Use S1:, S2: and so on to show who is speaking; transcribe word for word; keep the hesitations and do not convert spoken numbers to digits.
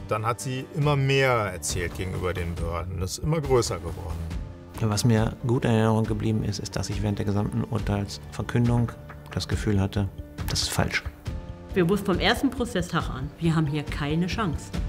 S1: dann hat sie immer mehr erzählt gegenüber den Behörden. Das ist immer größer geworden.
S2: Was mir gut in Erinnerung geblieben ist, ist, dass ich während der gesamten Urteilsverkündung das Gefühl hatte, das ist falsch.
S3: Wir wussten vom ersten Prozesstag an, wir haben hier keine Chance.